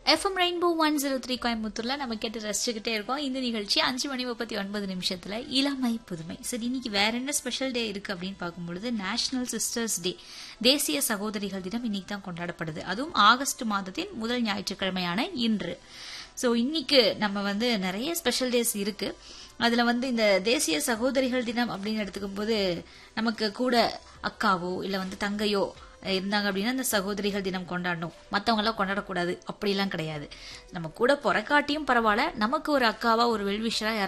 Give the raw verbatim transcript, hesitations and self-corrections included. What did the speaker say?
FM rainbow one zero three கோயம்புத்தூர்ல நம்ம கேட்டு ரசிச்சுக்கிட்டே இருக்கோம். இந்த நிகழ்ச்சி அஞ்சு மணி முப்பத்தி ஒன்பது நிமிஷத்துல இளமை புதுமை. சரி, இன்னைக்கு வேற என்ன ஸ்பெஷல் டே இருக்கு அப்படின்னு பார்க்கும்பொழுது நேஷனல் சிஸ்டர்ஸ் டே, தேசிய சகோதரிகள் தினம் இன்னைக்கு தான் கொண்டாடப்படுது. அதுவும் ஆகஸ்ட் மாதத்தின் முதல் ஞாயிற்றுக்கிழமையான இன்று. ஸோ இன்னைக்கு நம்ம வந்து நிறைய ஸ்பெஷல் டேஸ் இருக்கு. அதுல வந்து இந்த தேசிய சகோதரிகள் தினம் அப்படின்னு எடுத்துக்கும் போது நமக்கு கூட அக்காவோ இல்ல வந்து தங்கையோ இருந்தாங்க அப்படின்னா அந்த சகோதரிகள் தினம் கொண்டாடணும், மற்றவங்க எல்லாம் கொண்டாடக்கூடாது அப்படிலாம் கிடையாது. நம்ம கூட பிறக்காட்டியும் பரவாயில்ல, நமக்கு ஒரு அக்காவா ஒரு வெல்விஷரா